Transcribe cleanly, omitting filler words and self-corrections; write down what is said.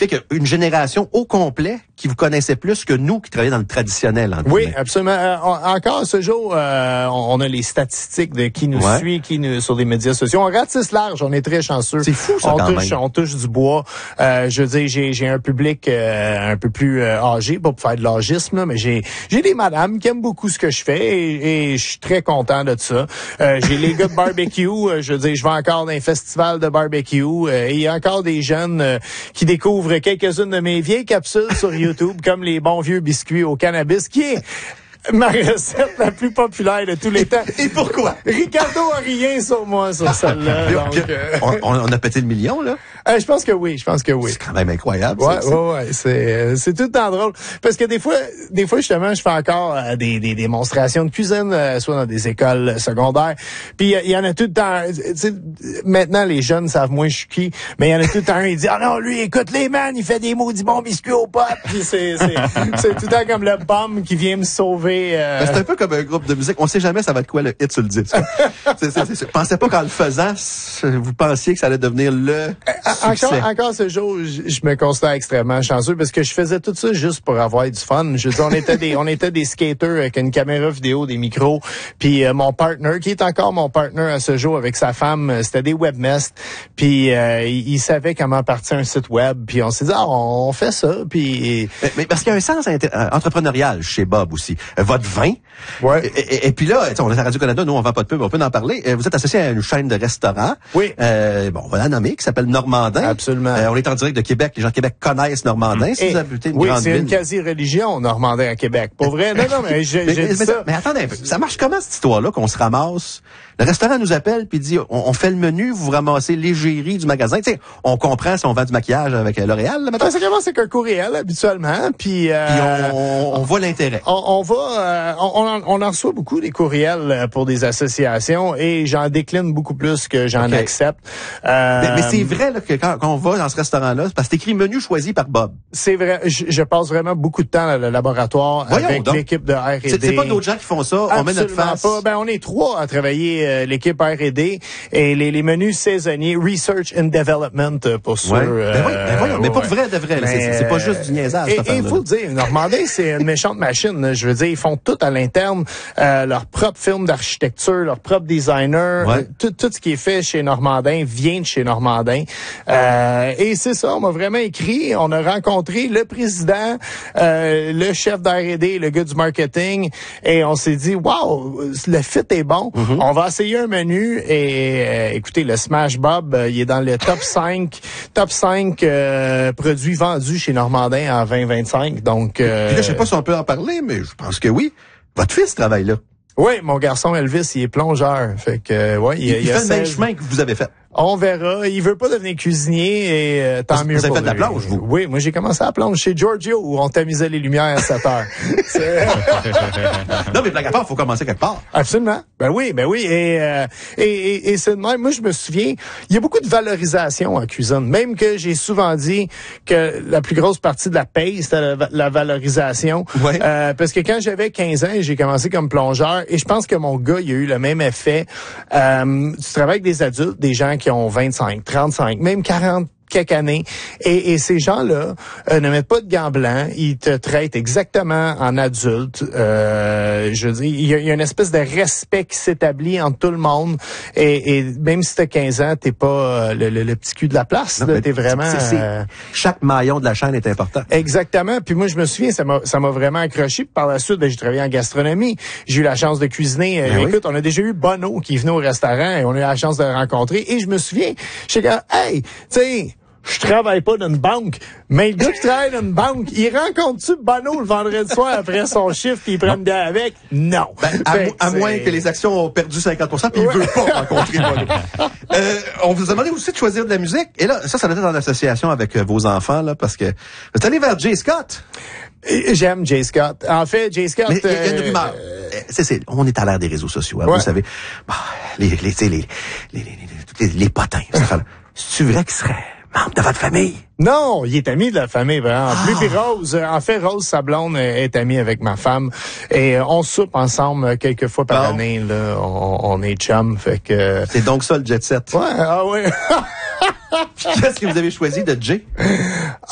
fait qu'il y a une génération au complet qui vous connaissait plus que nous qui travaillons dans le traditionnel. Oui, absolument. Encore à ce jour, on a les statistiques de qui nous suit, sur les médias sociaux. On ratisse large, on est très chanceux. C'est fou, ça, On touche du bois. Je veux dire, j'ai un public un peu plus âgé, pas pour faire de l'âgisme, là, mais j'ai des madames qui aiment beaucoup ce que je fais et je suis très content de ça. J'ai les gars de barbecue, je veux dire, je vais encore dans un festival de barbecue. Et il y a encore des jeunes qui découvrent quelques-unes de mes vieilles capsules sur YouTube, comme les bons vieux biscuits au cannabis, qui est ma recette la plus populaire de tous les temps. Et pourquoi? Ricardo a rien sur moi, sur celle-là. On a pété le million, là? Je pense que oui. C'est quand même incroyable. Ouais. C'est tout le temps drôle. Parce que des fois, justement, je fais encore des démonstrations de cuisine, soit dans des écoles secondaires. Puis il y en a tout le temps. Maintenant, les jeunes savent moins je suis qui, mais il y en a tout le temps un, il dit, ah non, lui, écoute les man, il fait des maudits bons biscuits aux potes. Puis c'est tout le temps comme le bum qui vient me sauver. C'est un peu comme un groupe de musique. On sait jamais ça va être quoi le hit sur le disque. Pensez pas qu'en le faisant, vous pensiez que ça allait devenir le succès. Encore ce jour, je me considère extrêmement chanceux parce que je faisais tout ça juste pour avoir du fun. Je veux dire, on était des skaters avec une caméra vidéo, des micros. Puis mon partner, qui est encore mon partner à ce jour avec sa femme, c'était des webmasters. Puis il savait comment partir un site web. Puis on s'est dit, on fait ça. Puis mais parce qu'il y a un sens entrepreneurial chez Bob aussi. Votre vin. Ouais. Et puis là, on est à Radio-Canada, nous, on vend pas de pub, on peut en parler. Vous êtes associé à une chaîne de restaurants. Oui. On va la nommer, qui s'appelle Normandin. Absolument. On est en direct de Québec. Les gens de Québec connaissent Normandin. Si vous habitez une grande ville. Oui, c'est une quasi-religion, Normandin à Québec. Pour vrai? Non, mais j'ai dit ça. Mais attendez un peu. Ça marche comment, cette histoire-là, qu'on se ramasse? Le restaurant nous appelle puis dit, on fait le menu, vous ramassez l'égérie du magasin. Tu sais, on comprend si on vend du maquillage avec L'Oréal, là, maintenant. Ça commence avec un courriel, habituellement, puis on voit l'intérêt. On en reçoit beaucoup des courriels pour des associations et j'en décline beaucoup plus que j'en accepte. Mais c'est vrai là, que quand on va dans ce restaurant-là, c'est parce que c'est écrit menu choisi par Bob. C'est vrai. Je passe vraiment beaucoup de temps dans le laboratoire avec l'équipe de R&D. C'est pas d'autres gens qui font ça. Absolument on met notre face. Pas. On est 3 à travailler l'équipe R&D et les menus saisonniers, Research and Development pour sûr. Voyons. Mais pour vrai de vrai. C'est pas juste du niaisage. Et il faut le dire, Normandin, c'est une méchante machine. Je veux dire, ils font tout à l'interne, leur propre film d'architecture, leur propre designer, tout ce qui est fait chez Normandin vient de chez Normandin. Et c'est ça, on m'a vraiment écrit, on a rencontré le président, le chef d'R&D, le gars du marketing, et on s'est dit, wow, le fit est bon. On va essayer un menu et écoutez, le Smash Bob, il est dans le top 5 produits vendus chez Normandin en 2025. Donc, puis là, je sais pas si on peut en parler, mais je pense que oui. Votre fils travaille là. Oui, mon garçon Elvis, il est plongeur. Fait que, il fait le même chemin que vous avez fait. On verra. Il veut pas devenir cuisinier et tant mieux. Vous avez fait de la plonge, vous? Oui, moi j'ai commencé à plonger chez Giorgio où on tamisait les lumières à 7 heures. Non, mais blague à part, faut commencer quelque part. Absolument. Ben oui. Et c'est de même. Moi, je me souviens, il y a beaucoup de valorisation en cuisine. Même que j'ai souvent dit que la plus grosse partie de la paye, c'était la valorisation. Ouais. Parce que quand j'avais 15 ans, j'ai commencé comme plongeur et je pense que mon gars, il a eu le même effet. Tu travailles avec des adultes, des gens qui ont 25, 35, même 40 quelques années. Et ces gens-là ne mettent pas de gants blancs. Ils te traitent exactement en adulte. Je veux dire, il y a une espèce de respect qui s'établit entre tout le monde. Et même si t'as 15 ans, t'es pas le petit cul de la place. Non, là, t'es vraiment... Chaque maillon de la chaîne est important. Exactement. Puis moi, je me souviens, ça m'a vraiment accroché. Puis par la suite, j'ai travaillé en gastronomie. J'ai eu la chance de cuisiner. Écoute, on a déjà eu Bono qui venait au restaurant et on a eu la chance de le rencontrer. Et je me souviens, j'étais comme, hey, tu sais... Je travaille pas dans une banque, mais le gars qui travaille dans une banque, il rencontre-tu Bono le vendredi soir après son chiffre puis il prend une bière avec? Non. À moins que les actions ont perdu 50%, puis il veut pas rencontrer Bono. On vous a demandé aussi de choisir de la musique. Et là, ça doit être en association avec vos enfants, là, parce que vous êtes allé vers Jay Scott. J'aime Jay Scott. En fait, Jay Scott... Mais il y a une rumeur. On est à l'ère des réseaux sociaux, hein, vous savez. Les potins. C'est-tu vrai qu'il serait membre de votre famille? Non, il est ami de la famille, vraiment. Puis Rose, en fait, Rose, sa blonde, est amie avec ma femme. Et on soupe ensemble quelques fois par année, là. On est chum, fait que... C'est donc ça, le jet set. Ouais, Qu'est-ce que vous avez choisi de Jay?